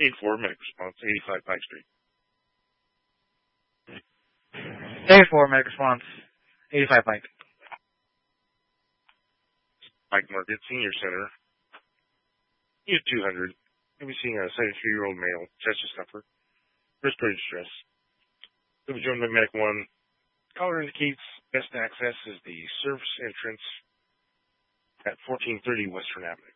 8-4, medic response, 85 Pike Street. 8-4, medic response, 85 Pike. Pike Market Senior Center. Unit 200. You'll be seeing a 73-year-old male, chest discomfort, respiratory distress. You'll be joined by Medic 1. Caller indicates best access is the service entrance at 1430 Western Avenue.